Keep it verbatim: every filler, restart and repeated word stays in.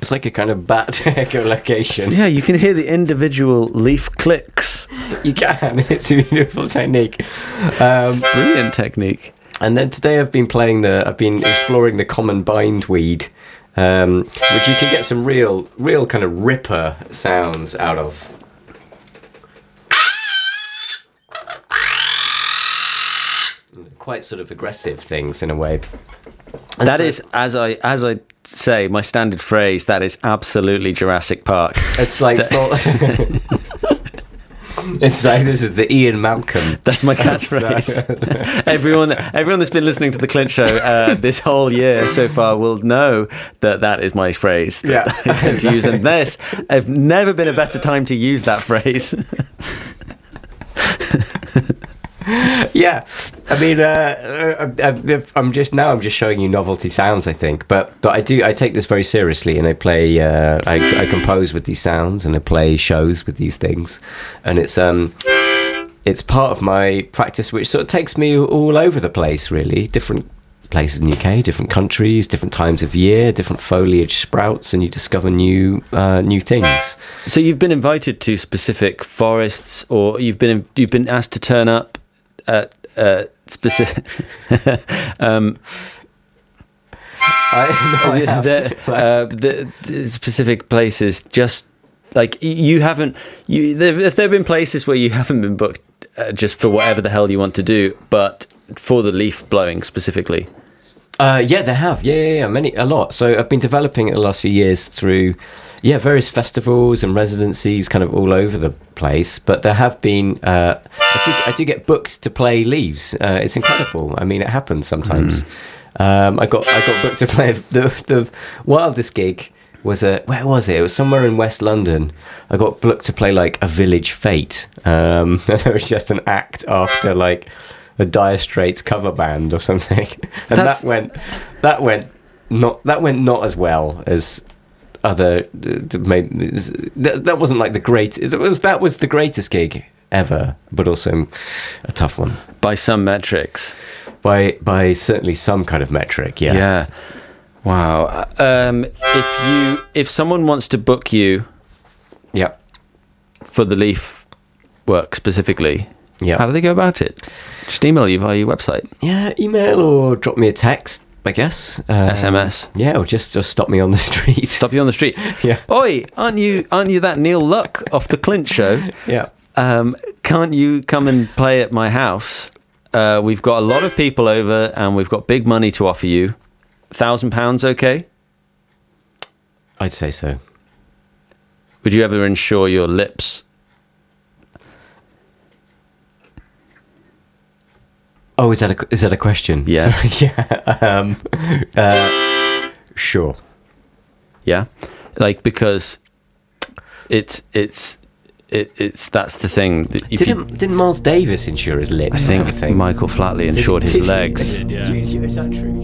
It's like a kind of bat echolocation. Yeah, you can hear the individual leaf clicks. You can. It's a beautiful technique. Um, It's brilliant technique. And then today I've been playing the, I've been exploring the common bindweed, um, which you can get some real, real kind of ripper sounds out of. Quite sort of aggressive things in a way. And That so- is, as I as I say, my standard phrase. That is absolutely Jurassic Park. It's like it's like this is the Ian Malcolm. That's my catchphrase. everyone, everyone that's been listening to the Clint Show uh, this whole year so far will know that that is my phrase that Yeah. I tend to use. And this, I've never been a better time to use that phrase. Yeah, I mean, uh, I, I'm just now. I'm just showing you novelty sounds, I think. But but I do. I take this very seriously, and I play. Uh, I, I compose with these sounds, and I play shows with these things, and it's um, it's part of my practice, which sort of takes me all over the place, really. Different places in the U K, different countries, different times of year, different foliage sprouts, and you discover new uh, new things. So you've been invited to specific forests, or you've been you've been asked to turn up at uh, specific. um, I, no, I have. the, uh, the, the specific places, just like you haven't you there, if there have been places where you haven't been booked uh, just for whatever the hell you want to do, but for the leaf blowing specifically. Uh, yeah, they have. Yeah, yeah, yeah, many, a lot. So I've been developing it the last few years through, yeah, various festivals and residencies, kind of all over the place. But there have been, uh, I do, I do get booked to play leaves. Uh, it's incredible. I mean, it happens sometimes. Mm. Um, I got, I got booked to play the the wildest gig was a where was it? It was somewhere in West London. I got booked to play like a village fete. Um, there was just an act after like a Dire Straits cover band or something, and That's... that went that went not that went not as well as other uh, maybe that, that wasn't like the great it was that was the greatest gig ever, but also a tough one By some metrics. by by certainly some kind of metric. Yeah. Yeah. Wow. Um, if you if someone wants to book you, Yeah. for the leaf work specifically, Yeah. how do they go about it? Just email you via your website. Yeah, email or drop me a text, I guess. Um, S M S. Yeah, or just just stop me on the street. Stop you on the street. Yeah. Oi, aren't you aren't you that Neil Luck off the Clint Show? Yeah. Um, can't you come and play at my house? Uh, we've got a lot of people over, and we've got big money to offer you. Thousand pounds, okay? I'd say so. Would you ever insure your lips? Oh, is that a is that a question? Yeah. Sorry, yeah. Um, uh, sure. Yeah, like because it's it's it, it's that's the thing. That if Didn't you, didn't Miles Davis insure his lips? I or think something? Michael Flatley insured his legs. Is that true?